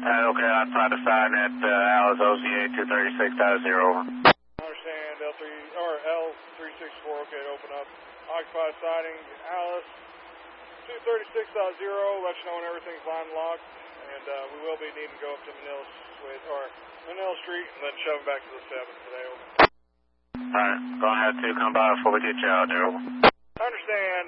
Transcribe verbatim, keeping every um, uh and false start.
Uh, okay, outside the sign at uh, Alice O C A two thirty-six zero. Understand, L three, or L three sixty-four, okay, open up. Occupied siding, Alice two thirty-six zero, let you know when everything's line locked, and uh, we will be needing to go up to Manila, or Manila Street and then shove it back to the seven today, over. Alright, go ahead to come by before we get you out there, over. Understand.